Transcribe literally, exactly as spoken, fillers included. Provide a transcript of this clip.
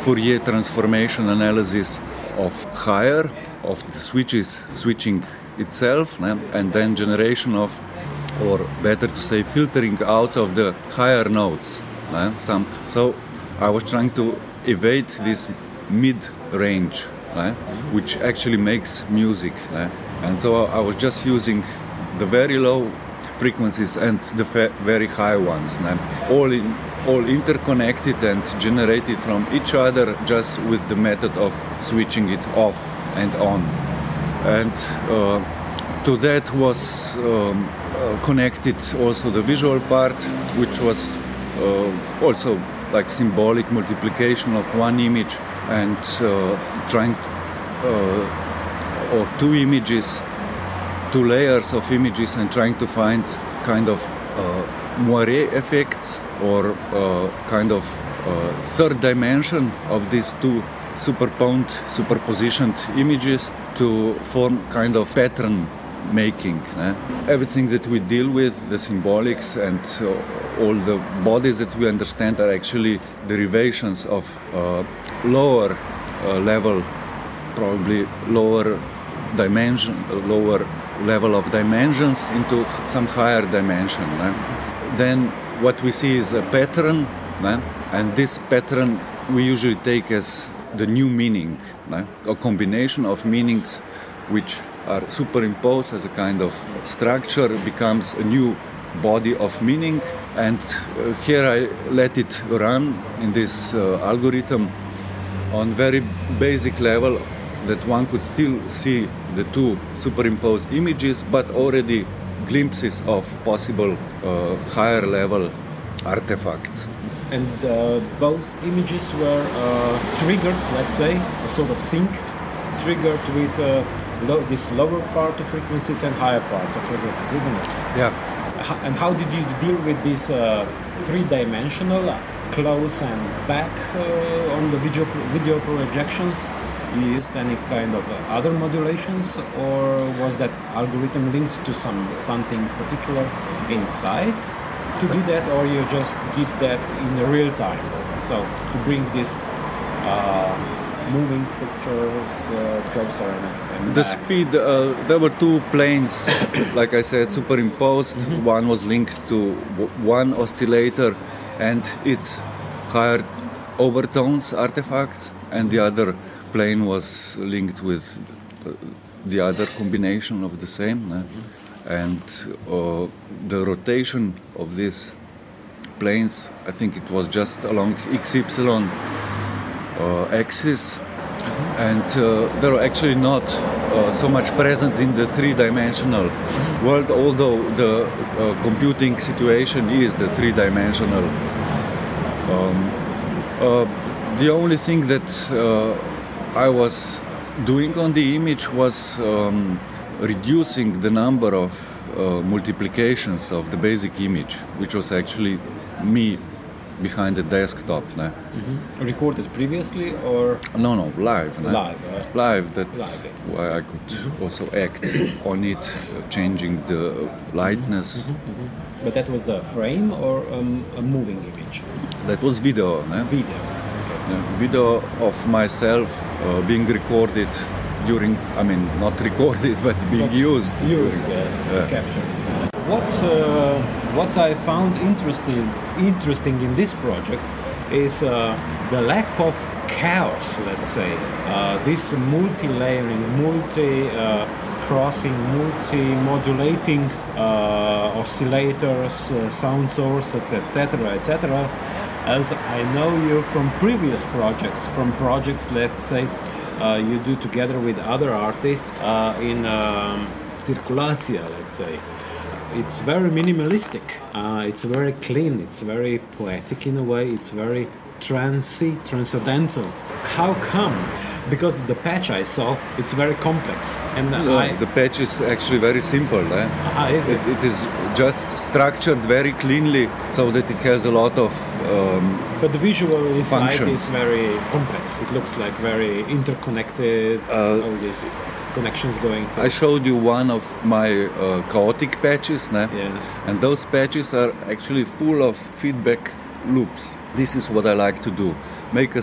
Fourier transformation analysis of higher, of the switches, switching itself, né? And then generation of, or better to say, filtering out of the higher notes. Né? Some, so I was trying to evade this mid-range, né? Which actually makes music. Né? And so I was just using the very low frequencies and the fa- very high ones, né? all in, all interconnected and generated from each other, just with the method of switching it off and on. And uh, to that was um, uh, connected also the visual part, which was uh, also like symbolic multiplication of one image and uh, trying to, uh, or two images, two layers of images, and trying to find kind of uh, moire effects or uh, kind of uh, third dimension of these two superponed, superpositioned images to form kind of pattern making. Eh? Everything that we deal with, the symbolics and uh, all the bodies that we understand are actually derivations of uh, lower uh, level, probably lower dimension, lower level of dimensions into some higher dimension. Eh? Then what we see is a pattern, eh? And this pattern we usually take as the new meaning, eh? A combination of meanings which are superimposed as a kind of structure becomes a new body of meaning. And uh, here I let it run in this uh, algorithm on very basic level, that one could still see the two superimposed images, but already glimpses of possible uh, higher level artifacts. And uh, both images were uh, triggered, let's say, a sort of synced, triggered with uh, low, this lower part of frequencies and higher part of frequencies, isn't it? Yeah. And how did you deal with this uh, three-dimensional, uh, close and back uh, on the video video projections? You used any kind of uh, other modulations, or was that algorithm linked to some something particular inside to do that, or you just did that in real time? So to bring this uh, moving pictures uh, closer and, and the back. speed, uh, there were two planes, like I said, superimposed. Mm-hmm. One was linked to w- one oscillator and its higher overtones artifacts, and the other plane was linked with uh, the other combination of the same. Eh? And uh, the rotation of these planes, I think it was just along X Y uh, axis, mm-hmm. and uh, they were actually not uh, so much present in the three-dimensional mm-hmm. world, although the uh, computing situation is the three-dimensional. Um, uh, the only thing that uh, I was doing on the image was um, reducing the number of uh, multiplications of the basic image, which was actually me behind the desktop. Ne? Mm-hmm. Recorded previously, or no, no, live. Ne? Live, uh, live. That's live, yeah. why I could mm-hmm. also act on it, uh, changing the lightness. Mm-hmm. Mm-hmm. But that was the frame or um, a moving image? That was video. Ne? Video. Yeah, video of myself uh, being recorded during, I mean, not recorded, but being but used. Used, yes, yeah. captured. What uh, what I found interesting interesting in this project is uh, the lack of chaos. Let's say uh, this multi-layering, multi-crossing, uh, multi-modulating uh, oscillators, uh, sound sources, et cetera, et cetera. As I know you from previous projects, from projects, let's say, uh, you do together with other artists uh, in um, Circulația, let's say. It's very minimalistic, uh, it's very clean, it's very poetic in a way, it's very trancy, transcendental. How come? Because the patch I saw, it's very complex. And no, I, the patch is actually very simple. Eh? Ah, is it? it? It is just structured very cleanly so that it has a lot of um, But the visual inside functions. is very complex. It looks like very interconnected, Uh, all these connections going. I showed you one of my uh, chaotic patches, né? Yes. And those patches are actually full of feedback loops. This is what I like to do. Make a